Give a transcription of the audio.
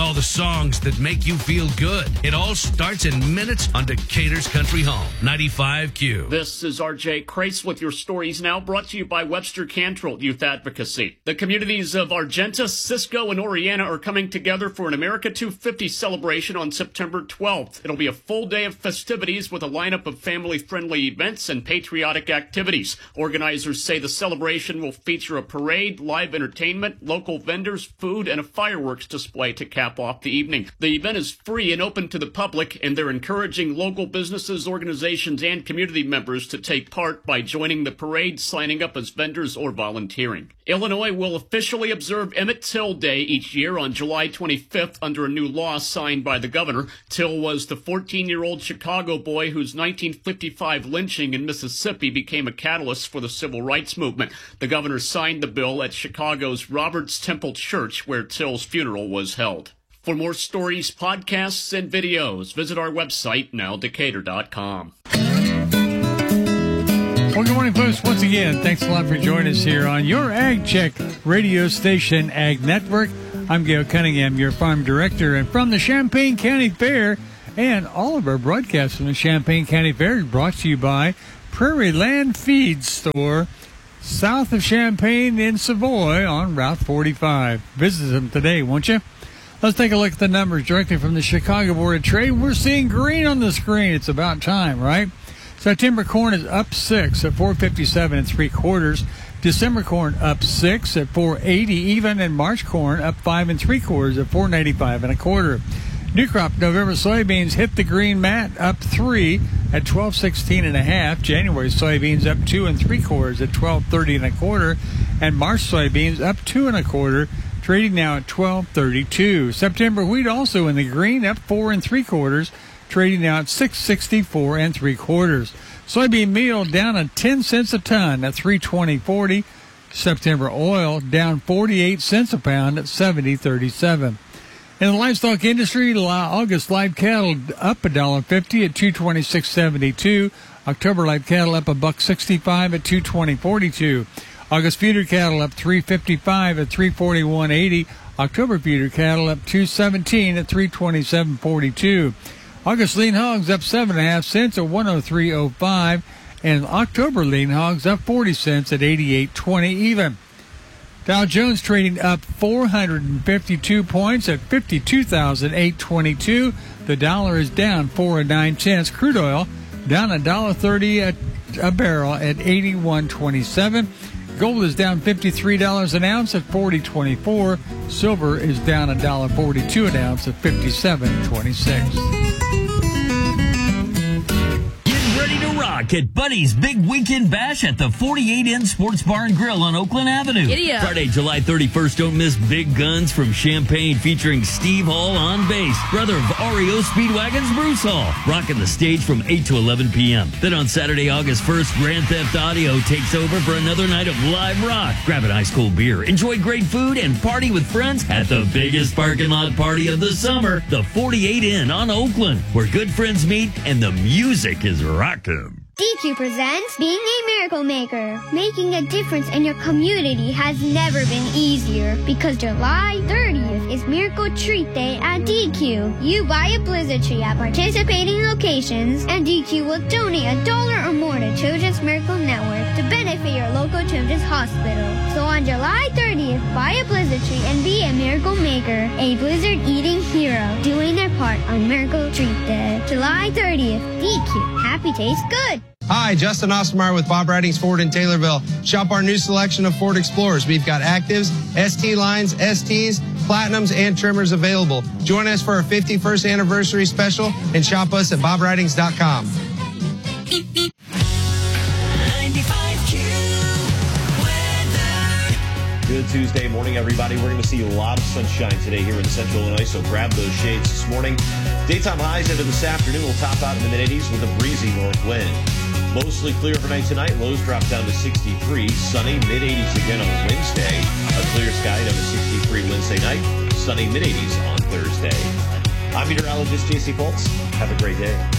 all the songs that make you feel good. It all starts in minutes on Decatur's Country Home, 95Q. This is R.J. Crace with your stories now, brought to you by Webster Cantrell Youth Advocacy. The communities of Argenta, Cisco, and Oriana are coming together for an America 250 celebration on September 12th. It'll be a full day of festivities with a lineup of family-friendly events and patriotic activities. Organizers say the celebration will feature a parade, live entertainment, local vendors, food, and a fireworks display to cap off the evening. The event is free and open to the public, and they're encouraging local businesses, organizations, and community members to take part by joining the parade, signing up as vendors, or volunteering. Illinois will officially observe Emmett Till Day each year on July 25th under a new law signed by the governor. Till was the 14-year-old Chicago boy whose 1955 lynching in Mississippi became a catalyst for the civil rights movement. The governor signed the bill at Chicago's Roberts Temple Church, where Till's funeral was held. For more stories, podcasts, and videos, visit our website, nowdecatur.com. Well, good morning, folks. Once again, thanks a lot for joining us here on your Ag Check radio station, Ag Network. I'm Gail Cunningham, your farm director, and from the Champaign County Fair, and all of our broadcasts from the Champaign County Fair is brought to you by Prairie Land Feed Store, south of Champaign in Savoy on Route 45. Visit them today, won't you? Let's take a look at the numbers directly from the Chicago Board of Trade. We're seeing green on the screen. It's about time, right? September corn is up 6 at 457 3/4. December corn up 6 at 480 even, and March corn up 5 3/4 at 495 1/4. New crop November soybeans hit the green mat, up 3 at 1216 1/2. January soybeans up 2 3/4 at 1230 1/4, and March soybeans up 2 1/4. Trading now at 1232. September wheat also in the green, up 4 3/4. Trading now at 664 3/4. Soybean meal down at 10 cents a ton at 320.40. September oil down 48 cents a pound at 70.37. In the livestock industry, August live cattle up $1.50 at 226.72. October live cattle up $1.65 at 220.42. August feeder cattle up $3.55 at 341.80. October feeder cattle up $2.17 at 327.42. August lean hogs up 7.5 cents at 103.05, and October lean hogs up 40 cents at 88.20 even. Dow Jones trading up 452 points at 52,822. The dollar is down 4 9/10. Crude oil down $1.30 at a barrel at 81.27. Gold is down $53 an ounce at 40.24. Silver is down $1.42 an ounce at 57.26. Rock at Buddy's Big Weekend Bash at the 48 Inn Sports Bar and Grill on Oakland Avenue. Friday, July 31st, don't miss Big Guns from Champaign featuring Steve Hall on bass, brother of REO Speedwagon's Bruce Hall, rocking the stage from 8 to 11 p.m. Then on Saturday, August 1st, Grand Theft Audio takes over for another night of live rock. Grab an ice cold beer, enjoy great food, and party with friends at the biggest parking lot party of the summer, the 48 Inn on Oakland, where good friends meet and the music is rocking. DQ presents Being a Miracle Maker. Making a difference in your community has never been easier because July 30th is Miracle Treat Day at DQ. You buy a blizzard tree at participating locations, and DQ will donate $1 or more to Children's Miracle Network to benefit your local children's hospital. So on July 30th, buy a blizzard tree and be a miracle maker, a blizzard eating hero, doing their part on Miracle Treat Day. July 30th, DQ. Happy tastes good. Hi, Justin Ostermeyer with Bob Ridings Ford in Taylorville. Shop our new selection of Ford Explorers. We've got Actives, ST lines, STs, Platinums, and Trimmers available. Join us for our 51st anniversary special and shop us at bobridings.com. Good Tuesday morning, everybody. We're going to see a lot of sunshine today here in central Illinois, so grab those shades this morning. Daytime highs into this afternoon will top out in the mid-80s with a breezy north wind. Mostly clear overnight tonight. Lows drop down to 63. Sunny, mid-80s again on Wednesday. A clear sky down to 63 Wednesday night. Sunny, mid-80s on Thursday. I'm meteorologist J.C. Fultz. Have a great day.